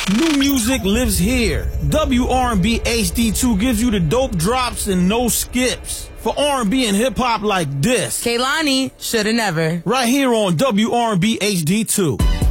New music lives here. WR&B HD2 gives you the dope drops and no skips. For R&B and hip-hop like this. Kehlani, shoulda never. Right here on WR&B HD2.